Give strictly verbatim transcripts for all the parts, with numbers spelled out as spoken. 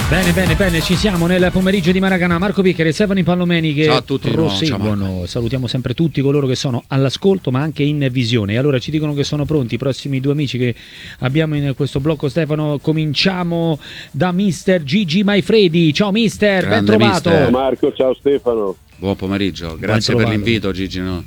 Bene, bene, bene, ci siamo nel pomeriggio di Maracanã. Marco Piccheri e Stefano Palomeni che ciao a tutti, proseguono. Salutiamo sempre tutti coloro che sono all'ascolto ma anche in visione. E allora ci dicono che sono pronti i prossimi due amici che abbiamo in questo blocco. Stefano, cominciamo da mister Gigi Maifredi. Ciao mister, ben trovato. Ciao Marco, ciao Stefano. Buon pomeriggio, grazie per l'invito Gigi. No?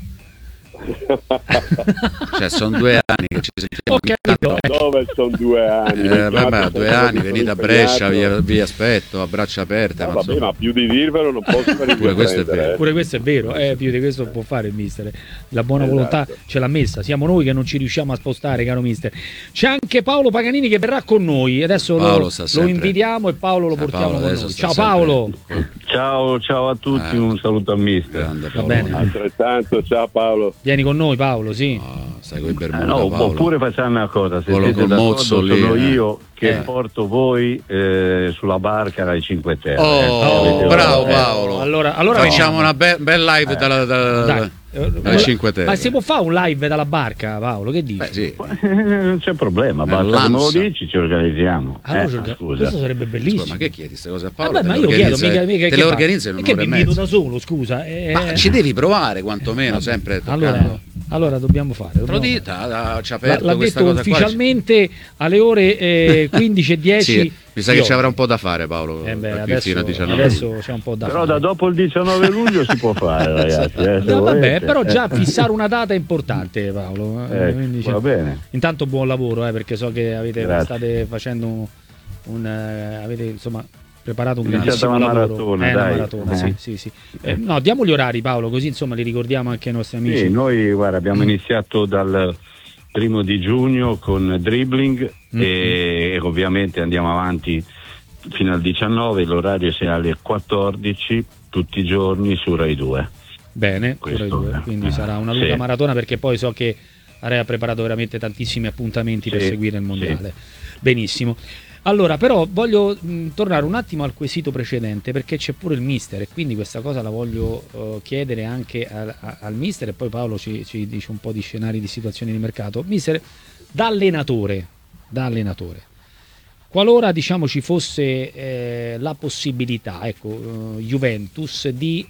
Cioè sono due anni che ci sentiamo. Okay, dove sono due anni? Eh, vabbè, due anni, venite a Brescia, vi, vi aspetto a braccia aperte. No, vabbè, ma più di dirvelo non posso fare. Pure questo è vero. Pure questo è vero, eh, più di questo può fare il mister. La buona esatto. volontà ce l'ha messa, siamo noi che non ci riusciamo a spostare, caro mister. C'è anche Paolo Paganini che verrà con noi, adesso lo, lo invitiamo e Paolo lo portiamo Paolo, con noi. Ciao Paolo. Ciao, ciao a tutti, eh. un saluto a mister. Va bene. Altrettanto, ciao Paolo. Vieni con noi Paolo, sì. Oh, stai con i Bermuda, eh, no, Paolo. Oppure facciamo una cosa, se Quello siete col d'accordo mozzo lì, sono eh. io che eh. porto voi eh, sulla barca dai Cinque Terre. Oh, eh. bravo eh. Paolo. Allora, allora facciamo una be- bel live eh. dalla, dalla, Dai. dalle Cinque Terre. Ma si può fare un live dalla barca, Paolo? Che dici? Beh, sì. Non c'è problema, basta che me lo dici, ci organizziamo. Allora, eh, orga- scusa. questo sarebbe bellissimo. Scusa, ma che chiedi queste cose a Paolo? Vabbè, ma io chiedo, mica, mica te le organizzi in che un'ora mi e invito mezza. da solo, scusa. Eh, Ma ci devi provare quantomeno, sempre toccando. Allora, allora dobbiamo fare. Dobbiamo Prodita, ci ha aperto l'ha questa detto cosa ufficialmente qua. Alle ore eh, quindici e dieci. Sì, mi sa che ci avrà un po' da fare Paolo. Eh beh, adesso, fino a diciannove. Adesso c'è un po' da Però fare. da dopo il diciannove luglio si può fare, ragazzi. Eh, no, vabbè, volete. però già fissare una data è importante, Paolo. Eh, Quindi, va bene. Intanto buon lavoro, eh, perché so che avete, Grazie. state facendo un, un eh, avete insomma preparato un Iniziata grandissimo una lavoro. maratona, eh, dai. una maratona, Eh. sì, sì, sì. Eh, no, diamo gli orari, Paolo, così insomma li ricordiamo anche ai nostri amici. Sì, noi guarda, abbiamo iniziato dal primo di giugno con dribbling mm-hmm. e ovviamente andiamo avanti fino al diciannove, l'orario sia alle quattordici tutti i giorni su Rai due. Bene, Questo, Rai due, quindi eh, sarà una lunga sì. maratona, perché poi so che Rai ha preparato veramente tantissimi appuntamenti sì, per seguire il mondiale. sì. Benissimo. Allora, però voglio mh, tornare un attimo al quesito precedente, perché c'è pure il mister e quindi questa cosa la voglio uh, chiedere anche a, a, al mister, e poi Paolo ci, ci dice un po' di scenari di situazioni di mercato. Mister, da allenatore, da allenatore, qualora diciamo ci fosse eh, la possibilità, ecco, uh, Juventus di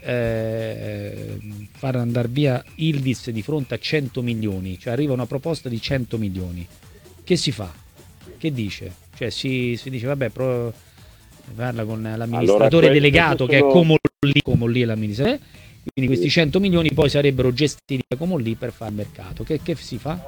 eh, far andare via Yildiz di fronte a cento milioni, cioè arriva una proposta di cento milioni, che si fa? Che dice? Cioè si, si dice vabbè, pro, parla con l'amministratore allora, delegato che sono... è Comolli, Comolli è l'amministratore, quindi questi cento milioni poi sarebbero gestiti da Comolli per fare mercato. Che, che si fa?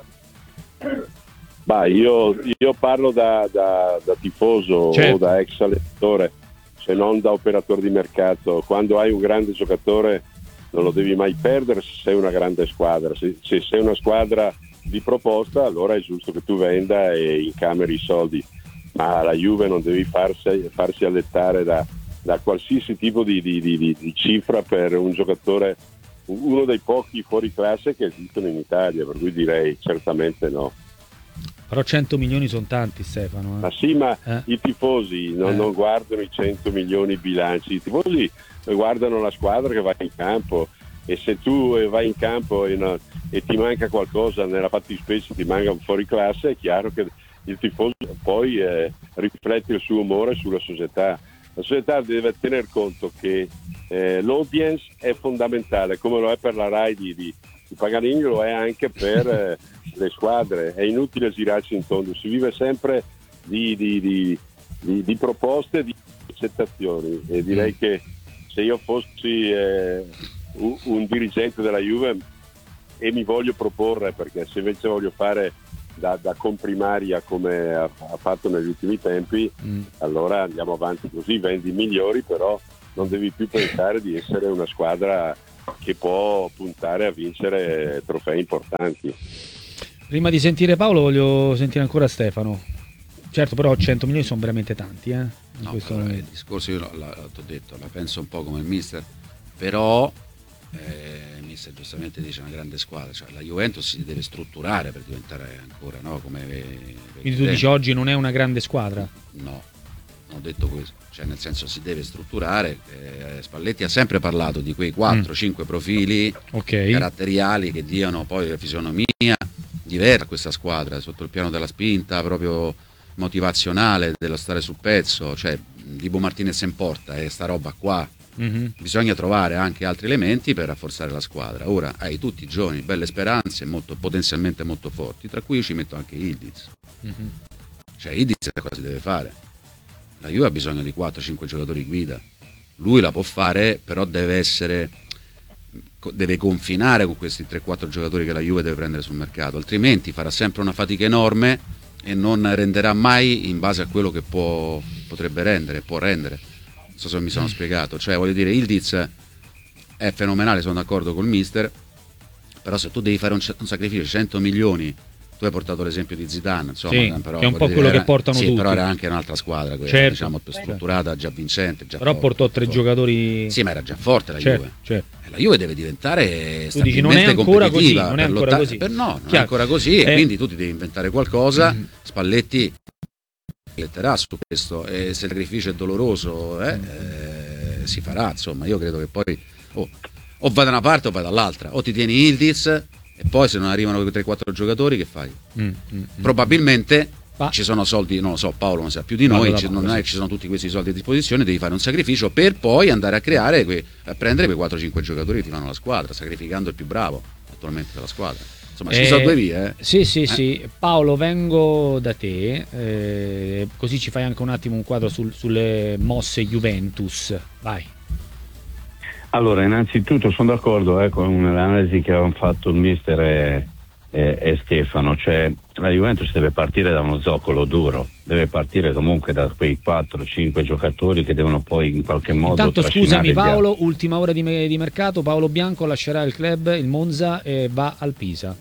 Bah, io, io parlo da, da, da tifoso certo. o da ex allenatore, se non da operatore di mercato. Quando hai un grande giocatore non lo devi mai perdere se sei una grande squadra. Se, se sei una squadra di proposta, allora è giusto che tu venda e incameri i soldi, ma la Juve non devi farsi, farsi allettare da, da qualsiasi tipo di, di, di, di cifra per un giocatore, uno dei pochi fuori classe che esistono in Italia, per cui direi certamente no. Però cento milioni sono tanti, Stefano. Eh. Ma sì, ma eh. i tifosi non, eh. non guardano i cento milioni bilanci, i tifosi guardano la squadra che va in campo, e se tu vai in campo e, no, e ti manca qualcosa, nella fattispecie ti manca un fuori classe, è chiaro che il tifoso poi eh, riflette il suo umore sulla società. La società deve tener conto che eh, l'audience è fondamentale, come lo è per la Rai di, di, di Paganini, lo è anche per eh, le squadre. È inutile girarci in tondo, si vive sempre di, di, di, di, di proposte e di accettazioni, e direi che se io fossi eh, un, un dirigente della Juve e mi voglio proporre, perché se invece voglio fare da, da comprimaria come ha, ha fatto negli ultimi tempi, mm. allora andiamo avanti così, vendi migliori, però non devi più pensare di essere una squadra che può puntare a vincere trofei importanti. Prima di sentire Paolo voglio sentire ancora Stefano. Certo, però cento milioni sono veramente tanti, eh? In no, questo però, il discorso io l'ho detto, la penso un po' come il mister, però eh, il mister giustamente dice una grande squadra, cioè la Juventus si deve strutturare per diventare ancora, no? Come quindi tu dici oggi non è una grande squadra? No, non ho detto questo, cioè nel senso si deve strutturare. eh, Spalletti ha sempre parlato di quei quattro cinque mm. profili okay. caratteriali che diano poi la fisionomia diversa a questa squadra, sotto il piano della spinta proprio motivazionale, dello stare sul pezzo, cioè Dibu Martinez in porta e sta roba qua, mm-hmm. bisogna trovare anche altri elementi per rafforzare la squadra. Ora hai tutti i giovani, belle speranze, molto, potenzialmente molto forti, tra cui io ci metto anche Ildiz. Mm-hmm. Cioè Ildiz cosa si deve fare? La Juve ha bisogno di quattro cinque giocatori guida, lui la può fare, però deve essere, deve confinare con questi tre quattro giocatori che la Juve deve prendere sul mercato, altrimenti farà sempre una fatica enorme e non renderà mai in base a quello che può, potrebbe rendere, può rendere. Non so se mi sono spiegato, cioè voglio dire, Ildiz è fenomenale, sono d'accordo col mister, però se tu devi fare un, un sacrificio cento milioni, tu hai portato l'esempio di Zidane, insomma, sì, però, che è un po' dire, quello era, che portano sì, tutti. però era anche un'altra squadra quella, certo, diciamo, più strutturata, già vincente, già però forte, portò tre forte. giocatori. Sì, ma era già forte la certo, Juve. certo. La Juve deve diventare tu dici, non è ancora così, non è ancora così. Per no, non Chiaro. è ancora così, eh. e quindi tu ti devi inventare qualcosa. Mm-hmm. Spalletti letterà su questo, e se il sacrificio è doloroso eh, eh, si farà, insomma. Io credo che poi oh, o vai da una parte o vai dall'altra, o ti tieni Ildiz e poi se non arrivano quei tre quattro giocatori che fai? Mm-hmm. Probabilmente Ma... ci sono soldi, non lo so, Paolo non sa più di noi, ci, non è che ci sono tutti questi soldi a disposizione, devi fare un sacrificio per poi andare a creare, que, a prendere quei quattro cinque giocatori che ti fanno la squadra, sacrificando il più bravo attualmente della squadra. Insomma, ci eh, sono due vie. Eh. Sì, sì, eh. sì. Paolo, vengo da te, eh, così ci fai anche un attimo un quadro sul, sulle mosse Juventus. Vai. Allora, innanzitutto sono d'accordo eh, con l'analisi che avevano fatto il mister e, e, e Stefano, cioè la Juventus deve partire da uno zoccolo duro, deve partire comunque da quei quattro cinque giocatori che devono poi in qualche modo Intanto scusami gli Paolo, altri. ultima ora di, me- di mercato, Paolo Bianco lascerà il club, il Monza, e va al Pisa.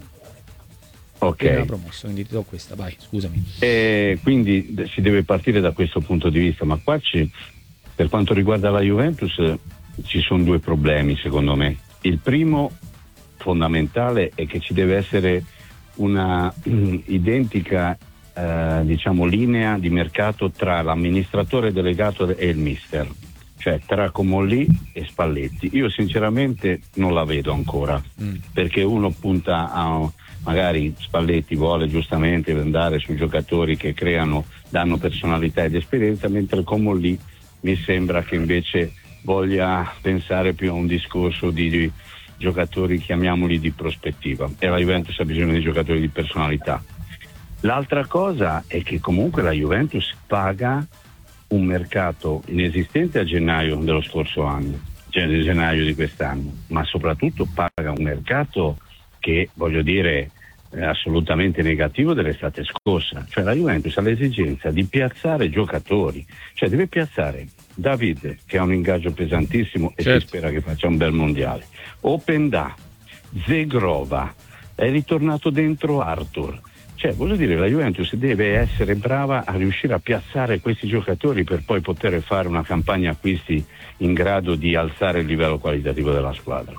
Ok. Appena promosso, quindi ti do questa, vai, scusami. E quindi si deve partire da questo punto di vista, ma qua ci, per quanto riguarda la Juventus ci sono due problemi secondo me. Il primo fondamentale è che ci deve essere una um, identica eh, diciamo linea di mercato tra l'amministratore delegato e il mister, cioè tra Comolli e Spalletti. Io sinceramente non la vedo ancora, mm. perché uno punta a magari Spalletti vuole giustamente andare su giocatori che creano, danno personalità ed esperienza, mentre Comolli mi sembra che invece voglia pensare più a un discorso di, di giocatori, chiamiamoli di prospettiva, e la Juventus ha bisogno di giocatori di personalità. L'altra cosa è che comunque la Juventus paga un mercato inesistente a gennaio dello scorso anno, cioè di gennaio di quest'anno, ma soprattutto paga un mercato che, voglio dire, è assolutamente negativo dell'estate scorsa. Cioè la Juventus ha l'esigenza di piazzare giocatori, cioè deve piazzare David, che ha un ingaggio pesantissimo e certo. si spera che faccia un bel mondiale, Openda, Zegrova, è ritornato dentro Arthur. Cioè, voglio dire, la Juventus deve essere brava a riuscire a piazzare questi giocatori per poi poter fare una campagna acquisti in grado di alzare il livello qualitativo della squadra.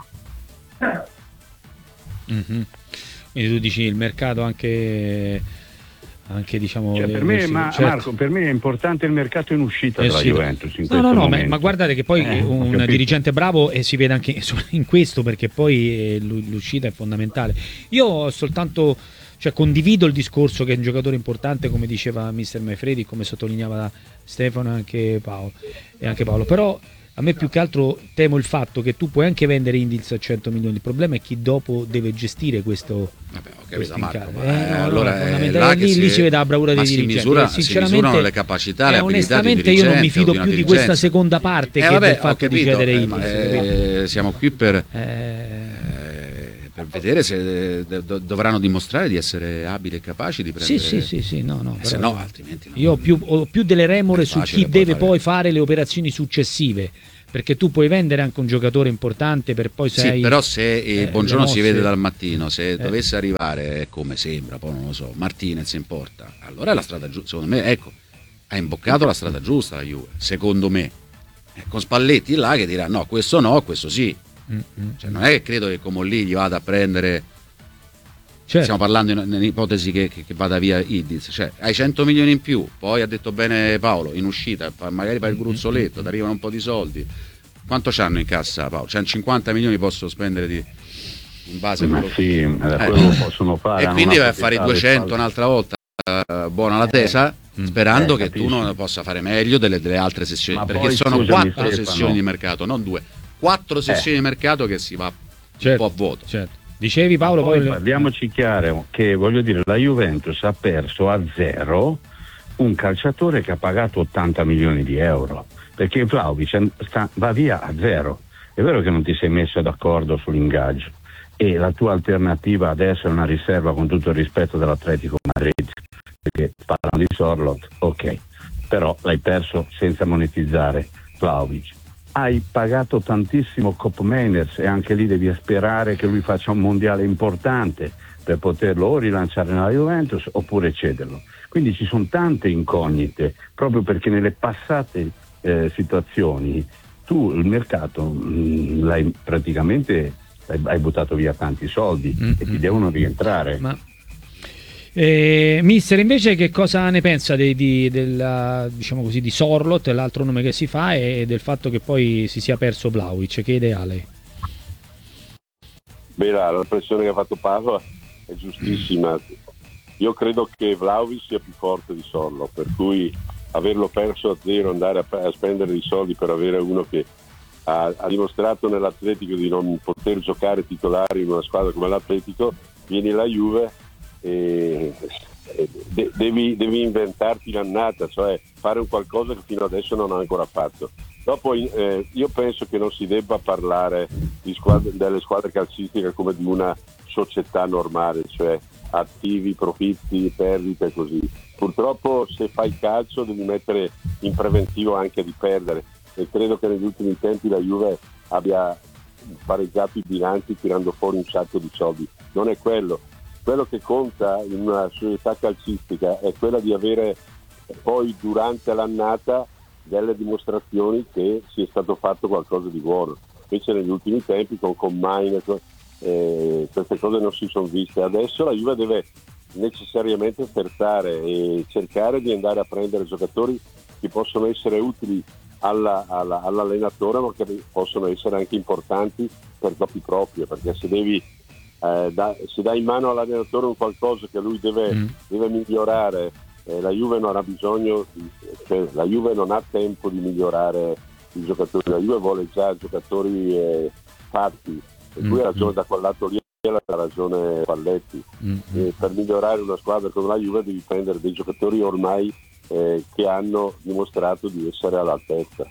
Mm-hmm. Quindi tu dici il mercato anche, anche diciamo... Cioè, le, per me, le, ma, certo. Marco, per me è importante il mercato in uscita Eh, della sì. Juventus in no, questo no, no, momento. ma, ma guardate che poi Eh, un dirigente bravo e si vede anche in questo, perché poi l'uscita è fondamentale. Io ho soltanto... Cioè, condivido il discorso che è un giocatore importante, come diceva mister Maifredi, come sottolineava Stefano e anche Paolo, e anche Paolo. Però a me più che altro temo il fatto che tu puoi anche vendere Indiz a cento milioni. Il problema è chi dopo deve gestire questo. Vabbè, ho questo capito, Marco, incarico. ma, Eh, eh, no, no, allora è è fondamentale. là che lì, si, lì si vede la bravura dei si dirigenti. misura, Eh, si sinceramente, misurano le capacità, le eh, abilità di onestamente io non mi dirigente o fido di una più di dirigenza. questa seconda parte Eh, che vabbè, del ho fatto di capito, cedere eh, Indiz. ma, capito? eh, siamo qui per... Eh, per vedere se do- dovranno dimostrare di essere abili e capaci di prendere. Sì, sì, sì, sì, no, no, eh, se però- no, altrimenti no. Io ho più, ho più delle remore È su facile chi poi deve fare- poi fare le operazioni successive, perché tu puoi vendere anche un giocatore importante per poi Sì, sei però se il eh, buongiorno le si mosse- vede dal mattino, se dovesse arrivare come sembra, poi non lo so, Martinez in porta, allora è la strada giusta, secondo me, ecco, ha imboccato la strada giusta la Juve, secondo me. Eh, con Spalletti là che dirà no, questo no, questo sì. Mm, mm. Cioè, non è che credo che come lì gli vada a prendere. Certo. Stiamo parlando in, in ipotesi che, che, che vada via Ildiz, cioè hai cento milioni in più, poi ha detto bene Paolo, in uscita, fa- magari fai il gruzzoletto, ti arrivano un po' di soldi. Quanto c'hanno in cassa Paolo? C'hanno cinquanta milioni, posso spendere di, in base a Ma quello sì, eh, Eh. quello possono fare. E hanno quindi una vai a fare i proprietà alle duecento spalle. un'altra volta, eh, buona la tesa, sperando eh, che capisci. tu non possa fare meglio delle, delle altre sessioni, Ma perché poi, sono scusami, quattro Stefano. sessioni di mercato, non due, quattro sessioni di mercato che si va Certo, un po' a vuoto. certo. Dicevi Paolo, Poi poi... parliamoci chiaro che voglio dire, la Juventus ha perso a zero un calciatore che ha pagato ottanta milioni di euro, perché Vlahovic sta, va via a zero. È vero che non ti sei messo d'accordo sull'ingaggio e la tua alternativa adesso è una riserva, con tutto il rispetto, dell'Atletico Madrid, perché parlano di Sorloth, ok, però l'hai perso senza monetizzare Vlahovic. Hai pagato tantissimo Cop Meiners e anche lì devi sperare che lui faccia un mondiale importante per poterlo o rilanciare nella Juventus oppure cederlo. Quindi ci sono tante incognite, proprio perché nelle passate eh, situazioni tu il mercato mh, l'hai praticamente hai, hai buttato via tanti soldi mm-hmm. e ti devono rientrare. Ma... Eh, mister, invece che cosa ne pensa di, di, della, diciamo così, di Sorloth, l'altro nome che si fa, e del fatto che poi si sia perso Vlahovic? Che idea ha lei? Beh, la riflessione che ha fatto Paolo è giustissima. Io credo che Vlahovic sia più forte di Sorloth, per cui averlo perso a zero, andare a, a spendere dei soldi per avere uno che ha, ha dimostrato nell'Atletico di non poter giocare titolare in una squadra come l'Atletico, vieni la Juve e de- devi, devi inventarti l'annata, cioè fare un qualcosa che fino adesso non ha ancora fatto. Dopo eh, io penso che non si debba parlare di squadre, delle squadre calcistiche come di una società normale, cioè attivi, profitti, perdite e così. Purtroppo se fai calcio devi mettere in preventivo anche di perdere, e credo che negli ultimi tempi la Juve abbia pareggiato i bilanci tirando fuori un sacco di soldi. Non è quello. Quello che conta in una società calcistica è quella di avere poi durante l'annata delle dimostrazioni che sia stato fatto qualcosa di buono. Invece negli ultimi tempi con Combine eh, queste cose non si sono viste. Adesso la Juve deve necessariamente sferzare e cercare di andare a prendere giocatori che possono essere utili alla, alla, all'allenatore, ma che possono essere anche importanti per copie proprie, perché se devi Eh, da, se dai in mano all'allenatore un qualcosa che lui deve, mm. deve migliorare, eh, la Juve non ha bisogno di, cioè, la Juve non ha tempo di migliorare i giocatori, la Juve vuole già giocatori eh, fatti, e qui ha ragione da quel lato lì, ha ragione Palletti. Mm. E per migliorare una squadra come la Juve devi prendere dei giocatori ormai eh, che hanno dimostrato di essere all'altezza.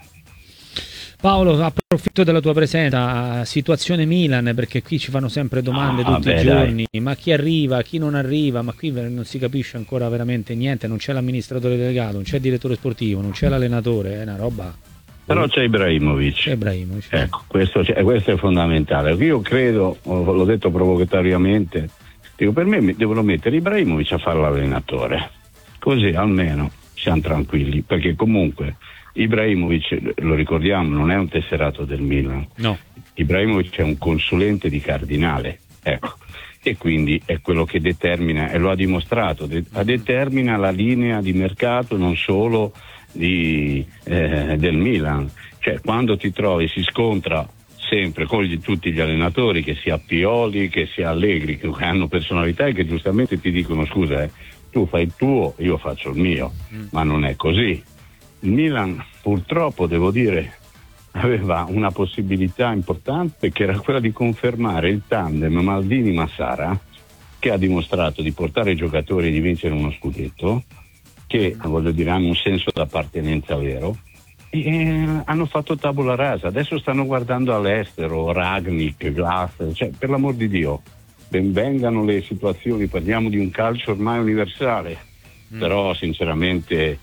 Paolo, approfitto della tua presenza, situazione Milan, perché qui ci fanno sempre domande ah, tutti beh, i giorni, dai. Ma chi arriva, chi non arriva, ma qui non si capisce ancora veramente niente, non c'è l'amministratore delegato, non c'è il direttore sportivo, non c'è l'allenatore, è una roba... Però c'è Ibrahimovic. C'è Ibrahimovic. Ecco, questo, questo è fondamentale. Io credo, l'ho detto provocatoriamente, dico, per me devono mettere Ibrahimovic a fare l'allenatore, così almeno siamo tranquilli, perché comunque... Ibrahimovic, lo ricordiamo, non è un tesserato del Milan. No. Ibrahimovic è un consulente di Cardinale, ecco, e quindi è quello che determina, e lo ha dimostrato, de- determina la linea di mercato non solo di, eh, del Milan. Cioè, quando ti trovi, si scontra sempre con gli, tutti gli allenatori, che sia Pioli, che sia Allegri, che hanno personalità e che giustamente ti dicono scusa, eh, tu fai il tuo, io faccio il mio, mm. ma non è così. Il Milan purtroppo, devo dire, aveva una possibilità importante, che era quella di confermare il tandem Maldini-Massara, che ha dimostrato di portare i giocatori e di vincere uno scudetto, che voglio dire hanno un senso d'appartenenza vero, e hanno fatto tabula rasa. Adesso stanno guardando all'estero, Ragnik, Glass, cioè per l'amor di Dio, ben vengano le situazioni, parliamo di un calcio ormai universale, mm. però sinceramente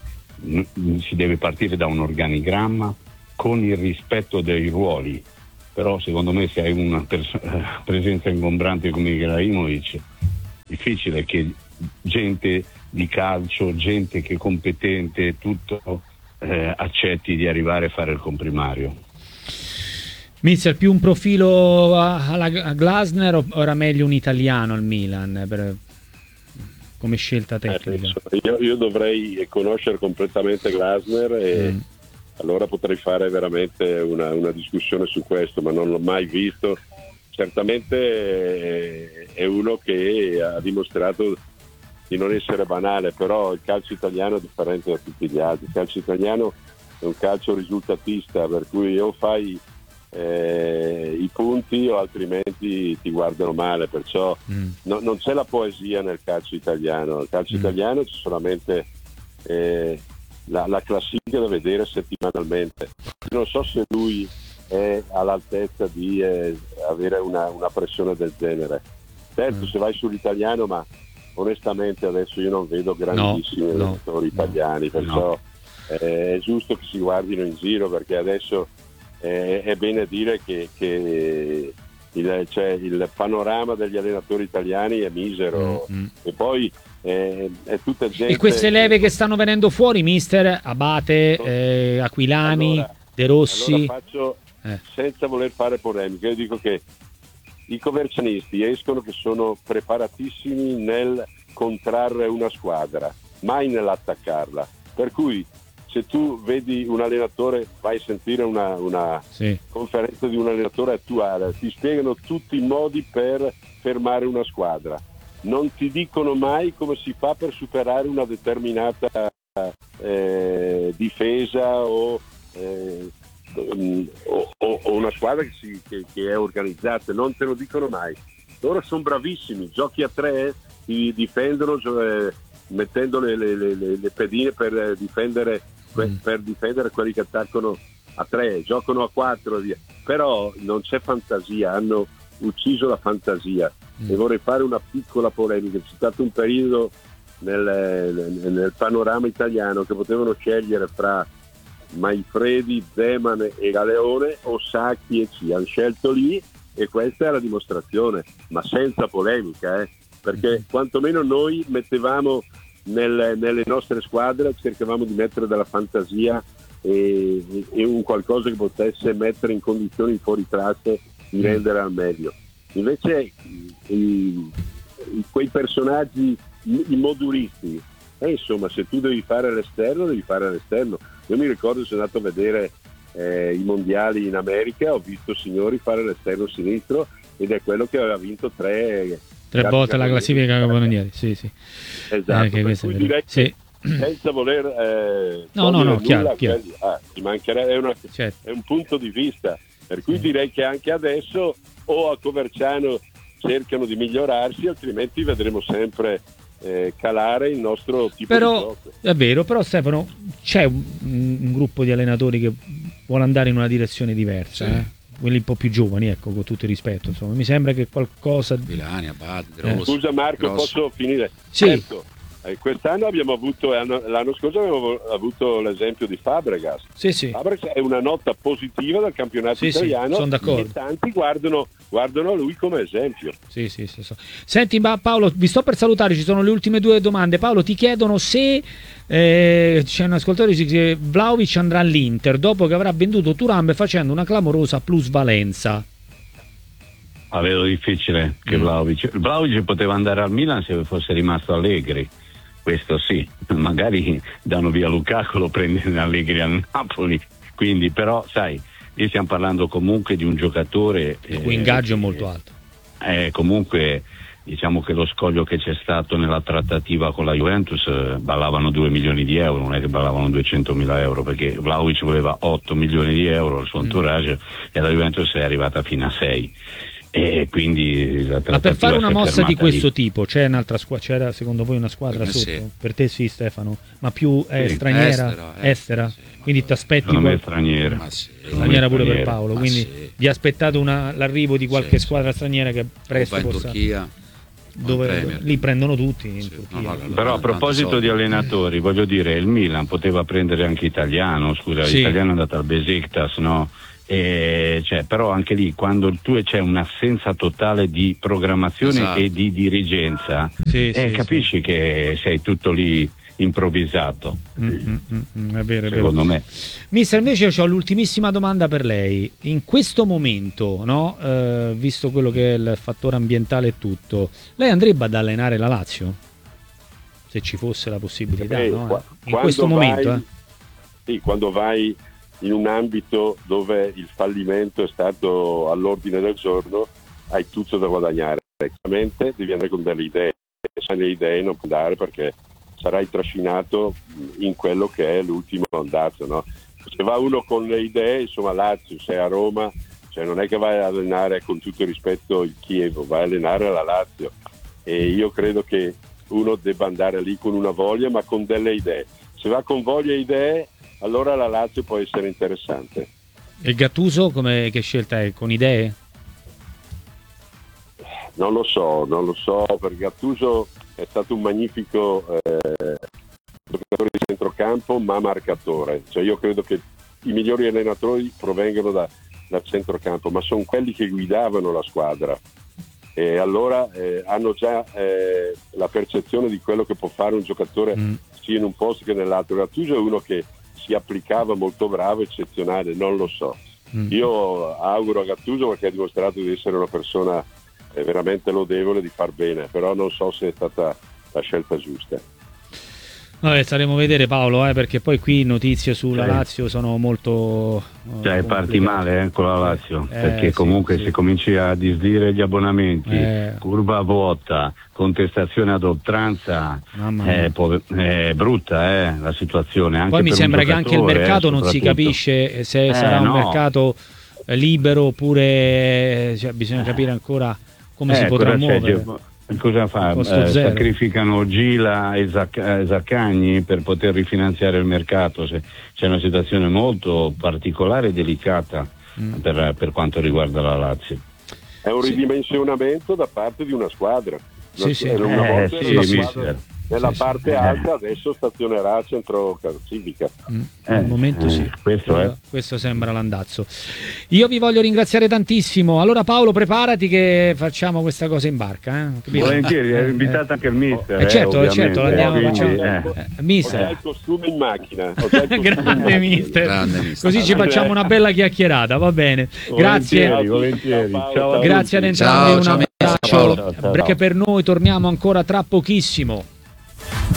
si deve partire da un organigramma con il rispetto dei ruoli. Però secondo me se hai una pers- presenza ingombrante come Ibrahimovic, difficile che gente di calcio, gente che è competente, tutto eh, accetti di arrivare a fare il comprimario. Mister, più un profilo alla Glasner o era meglio un italiano al Milan per... come scelta tecnica? Eh, io, io dovrei conoscere completamente Glasner e mm. allora potrei fare veramente una, una discussione su questo, ma non l'ho mai visto. Certamente è uno che ha dimostrato di non essere banale, però il calcio italiano è differente da tutti gli altri. Il calcio italiano è un calcio risultatista, per cui o fai eh, i punti o altrimenti ti guardano male, perciò mm. no, non c'è la poesia nel calcio italiano. Nel calcio mm. italiano c'è solamente eh, la, la classifica da vedere settimanalmente. Non so se lui è all'altezza di eh, avere una, una pressione del genere. Certo, mm. se vai sull'italiano, ma onestamente adesso io non vedo grandissimi no, allenatori no, italiani, perciò no. eh, è giusto che si guardino in giro, perché adesso eh, è bene dire che, che il, cioè, il panorama degli allenatori italiani è misero, mm-hmm. e poi eh, è tutta gente. E queste leve che stanno venendo fuori, mister Abate, eh, Aquilani, allora, De Rossi. Allora faccio, eh. senza voler fare polemica, io dico che i covercianisti escono che sono preparatissimi nel contrarre una squadra, mai nell'attaccarla. Per cui se tu vedi un allenatore, vai a sentire una, una sì. conferenza di un allenatore attuale, ti spiegano tutti i modi per fermare una squadra. Non ti dicono mai come si fa per superare una determinata eh, difesa o... Eh, O, o, o una squadra che, si, che, che è organizzata, non te lo dicono mai. Loro sono bravissimi, giochi a tre, ti difendono cioè, mettendo le, le, le, le pedine per difendere, mm. per difendere quelli che attaccano a tre, giocano a quattro, via. Però non c'è fantasia, hanno ucciso la fantasia. Mm. E vorrei fare una piccola polemica. C'è stato un periodo nel, nel, nel panorama italiano che potevano scegliere fra Manfredi, Zeman e Galeone o Sacchi e C. Hanno scelto lì, e questa è la dimostrazione, ma senza polemica, eh? Perché quantomeno noi mettevamo nel, nelle nostre squadre, cercavamo di mettere della fantasia e, e un qualcosa che potesse mettere in condizioni fuori classe di rendere al meglio. Invece i, i, quei personaggi immoduristi, eh, insomma, se tu devi fare l'esterno, devi fare l'esterno. Io mi ricordo, sono andato a vedere eh, i mondiali in America, ho visto signori fare l'esterno sinistro ed è quello che aveva vinto tre tre volte la classifica capocannonieri. Sì, sì. Esatto, eh, per cui direi sì. che senza voler eh, no, no, no, nulla, chiaro, chiaro. Ah, ci mancherebbe, è, una, certo. è un punto di vista, per cui sì. direi che anche adesso o a Coverciano cercano di migliorarsi, altrimenti vedremo sempre Eh, calare il nostro tipo però, di gioco. È vero, però Stefano, c'è un, un gruppo di allenatori che vuole andare in una direzione diversa, sì. eh? Quelli un po' più giovani, ecco, con tutto il rispetto, insomma, mi sembra che qualcosa Milani, Abate, De eh. Rossi, Scusa Marco, Rossi. posso finire? Sì. Certo. Eh, quest'anno abbiamo avuto, l'anno scorso abbiamo avuto l'esempio di Fabregas. Sì, sì. Fabregas è una nota positiva del campionato sì, italiano, sì, sono d'accordo. E tanti guardano, guardano lui come esempio. Sì, sì, sì, so. Senti, ma Paolo, vi sto per salutare, ci sono le ultime due domande. Paolo, ti chiedono se eh, c'è un ascoltatore che dice che Vlahovic andrà all'Inter dopo che avrà venduto Thuram facendo una clamorosa plusvalenza. La vedo difficile che mm. Vlahovic Vlahovic poteva andare al Milan se fosse rimasto Allegri, questo sì, magari danno via Lukaku, lo prende Allegri al Napoli, quindi però sai, lì stiamo parlando comunque di un giocatore il cui eh, ingaggio è molto alto. Eh, comunque diciamo che lo scoglio che c'è stato nella trattativa con la Juventus eh, ballavano due milioni di euro, non è che ballavano duecentomila euro, perché Vlahovic voleva otto milioni di euro il suo entourage mm. e la Juventus è arrivata fino a sei. E quindi la ma per fare una mossa di questo lì. tipo c'è un'altra squadra, c'era secondo voi una squadra per sotto? Sì. Per te sì, Stefano, ma più eh, sì. straniera, estera, eh. estera? Sì, quindi ti aspetti secondo me qual... straniera, ma sì. straniera pure straniera. per Paolo, ma quindi sì. vi aspettate una, l'arrivo di qualche sì, squadra straniera che presto in possa Turchia, dove lì prendono tutti in sì. Turchia. No, no, no, però a proposito di allenatori, voglio dire, il Milan poteva prendere anche Italiano, scusa, sì. l'Italiano è andato al Besiktas, no? E cioè, però anche lì quando tu c'è un'assenza totale di programmazione esatto. e di dirigenza sì, eh, sì, capisci sì. che sei tutto lì improvvisato. Mm, mm, mm, mm, è vero, è secondo vero. me. Mister, invece ho l'ultimissima domanda per lei. In questo momento, no, eh, visto quello che è il fattore ambientale e tutto, lei andrebbe ad allenare la Lazio? Se ci fosse la possibilità, Eh, no? qua- In questo vai, momento, eh? Sì, quando vai in un ambito dove il fallimento è stato all'ordine del giorno, hai tutto da guadagnare. Chiaramente devi andare con delle idee. se le idee non puoi andare perché sarai trascinato in quello che è l'ultimo mandato, no? Se va uno con le idee, insomma Lazio, sei a Roma, cioè non è che vai a allenare, con tutto il rispetto, il Chievo, vai a allenare la Lazio, e io credo che uno debba andare lì con una voglia ma con delle idee. Se va con voglia e idee, allora la Lazio può essere interessante. E Gattuso come, che scelta è? Con idee? Non lo so, non lo so, perché Gattuso è stato un magnifico eh, giocatore di centrocampo ma marcatore, cioè io credo che i migliori allenatori provengano da, da centrocampo, ma sono quelli che guidavano la squadra e allora eh, hanno già eh, la percezione di quello che può fare un giocatore mm. sia in un posto che nell'altro. Gattuso è uno che si applicava, molto bravo, eccezionale, non lo so. Mm. Io auguro a Gattuso, perché ha dimostrato di essere una persona eh, veramente lodevole, di far bene, però non so se è stata la scelta giusta. Vabbè, staremo a vedere, Paolo, eh, perché poi qui notizie sulla sì. Lazio sono molto cioè parti male eh, con la Lazio, eh, perché sì, comunque sì. se cominci a disdire gli abbonamenti, eh. curva vuota, contestazione ad oltranza, è, è brutta eh, la situazione. Anche poi mi sembra che anche il mercato eh, non si capisce se eh, sarà un no. mercato libero oppure cioè, bisogna capire ancora come eh, si potrà muovere. Cosa fa? Eh, sacrificano Gila e Zac- Zaccagni per poter rifinanziare il mercato. Se c'è una situazione molto particolare e delicata mm. per, per quanto riguarda la Lazio. È un ridimensionamento da parte di una squadra. Sì, sì. Una eh, volta sì, una sì, squadra sì. nella sì, parte sì. alta, adesso stazionerà a centro classifica. Mm. Al momento eh, sì, questo, è. questo sembra l'andazzo. Io vi voglio ringraziare tantissimo. Allora Paolo, preparati che facciamo questa cosa in barca. Eh? Volentieri, è invitato anche il mister. Eh, certo, eh, certo, l'andiamo, quindi, facciamo, eh. eh, mister. Ho già il costume in macchina. Ho già il costume Grande, in macchina. mister. Grande mister. Così ci facciamo una bella chiacchierata, va bene. Grazie. Volentieri, volentieri. Ciao, ciao Grazie ad tutti. entrambi, Ciao, un ciao, abbraccio. Paolo. Ciao, ciao. Perché per noi torniamo ancora tra pochissimo.